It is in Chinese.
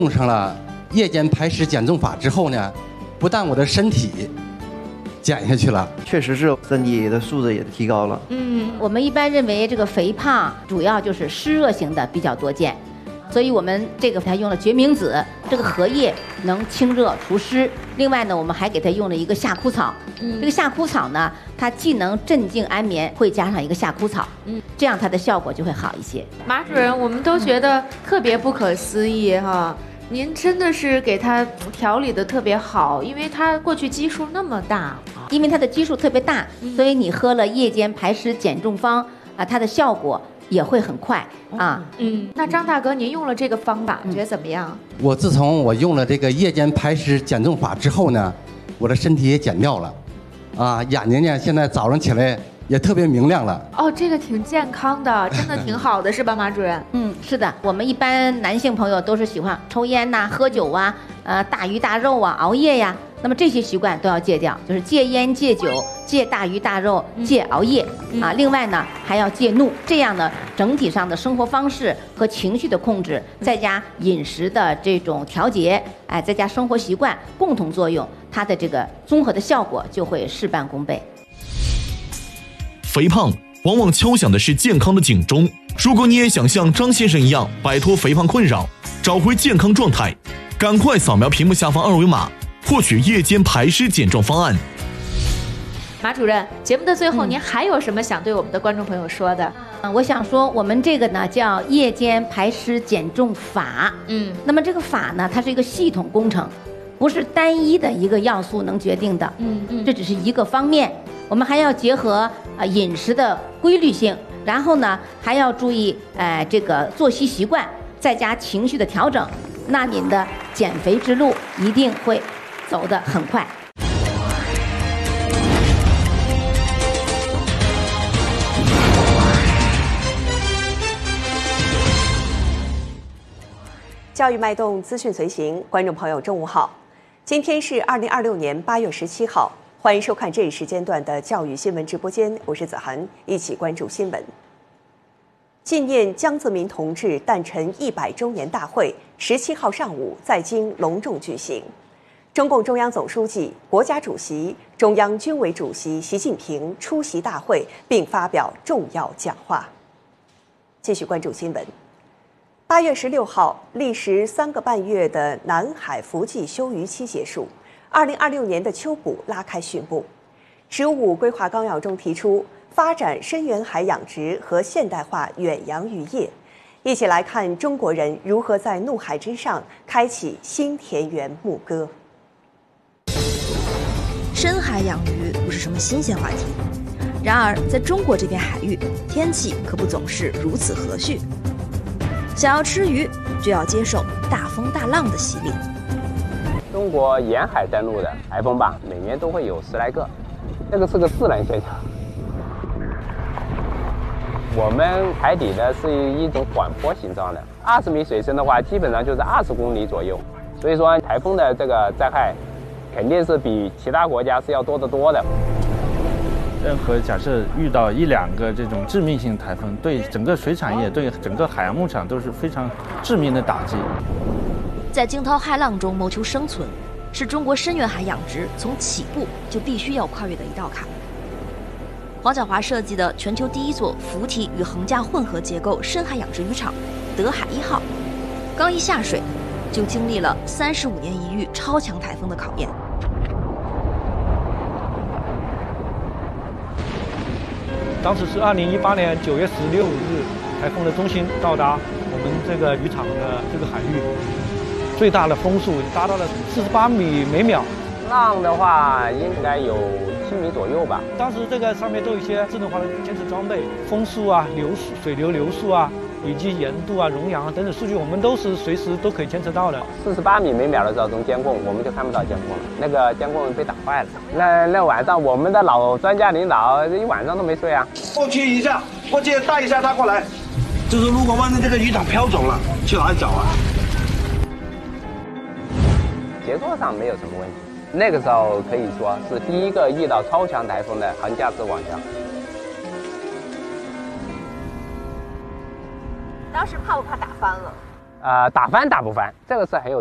用上了夜间排湿减重法之后呢，不但我的身体减下去了， 确实是身体的素质也提高了。 我们一般认为这个肥胖主要就是湿热型的比较多见，所以我们这个还用了决明子，这个荷叶能清热除湿。另外呢，我们还给它用了一个夏枯草。这个夏枯草呢，它既能镇静安眠，会加上一个夏枯草，这样它的效果就会好一些。 马主任，我们都觉得特别不可思议哈。您真的是给他调理的特别好，因为他过去基数那么大， 因为它的基数特别大，所以你喝了夜间排湿减重方啊，它的效果也会很快啊。 那张大哥，您用了这个方法，觉得怎么样？ 我自从我用了这个夜间排湿减重法之后呢，我的身体也减掉了，啊，眼睛呢现在早上起来也特别明亮了。 哦，这个挺健康的，真的挺好的，是吧，马主任？ 是的，我们一般男性朋友都是喜欢抽烟呐、喝酒啊、大鱼大肉啊、熬夜呀，那么这些习惯都要戒掉，就是戒烟、戒酒、戒大鱼大肉、戒熬夜啊。另外呢，还要戒怒，这样呢，整体上的生活方式和情绪的控制，再加饮食的这种调节，再加生活习惯共同作用，它的这个综合的效果就会事半功倍。 肥胖往往敲响的是健康的警钟。如果你也想像张先生一样摆脱肥胖困扰，找回健康状态，赶快扫描屏幕下方二维码，获取夜间排湿减重方案。 马主任，节目的最后，您还有什么想对我们的观众朋友说的？ 我想说，我们这个呢叫夜间排湿减重法。那么这个法呢，它是一个系统工程，不是单一的一个要素能决定的。这只是一个方面，我们还要结合饮食的规律性，然后呢还要注意这个作息习惯，再加情绪的调整，那您的减肥之路一定会走得很快。 教育脉动，资讯随行，观众朋友中午好，今天是2026年8月17号，欢迎收看这一时间段的教育新闻直播间，我是子涵，一起关注新闻。纪念江泽民同志诞辰100周年大会17号上午在京隆重举行，中共中央总书记、国家主席、中央军委主席习近平出席大会并发表重要讲话。继续关注新闻。8月16号，历时3个半月的南海伏季休渔期结束，2026年的秋捕拉开序幕。“15规划纲要”中提出发展深远海养殖和现代化远洋渔业。一起来看中国人如何在怒海之上开启新田园牧歌。 深海养鱼不是什么新鲜话题，然而在中国这片海域，天气可不总是如此和煦。想要吃鱼，就要接受大风大浪的洗礼。 中国沿海登陆的台风吧，每年都会有10来个，这个是个自然现象。我们海底呢是一种缓坡形状的，20米水深的话，基本上就是20公里左右。所以说，台风的这个灾害，肯定是比其他国家是要多得多的。 任何假设遇到1、2个这种致命性台风，对整个水产业、对整个海洋牧场都是非常致命的打击。 在惊涛骇浪中谋求生存，是中国深远海养殖从起步就必须要跨越的一道坎。黄小华设计的全球第1座浮体与横架混合结构深海养殖渔场——德海1号，刚一下水，就经历了35年一遇超强台风的考验。 当时是2018年9月16日，台风的中心到达我们这个渔场的这个海域，最大的风速达到了48米每秒， 浪的话应该有7米左右吧。 当时这个上面都有一些智能化的监测装备，风速啊、流速、水流流速啊，以及盐度啊、溶氧啊等等数据，我们都是随时都可以监测到的。 48米每秒的时候，从监控我们就看不到监控了，那个监控被打坏了。那晚上我们的老专家领导一晚上都没睡啊。 过去一下，过去带一下他过来。就是如果万一这个渔场飘走了，去哪里找啊？ 结构上没有什么问题。那个时候可以说是第1个遇到超强台风的横架式网箱。 当时怕不怕打翻了？ 打翻打不翻，这个是很有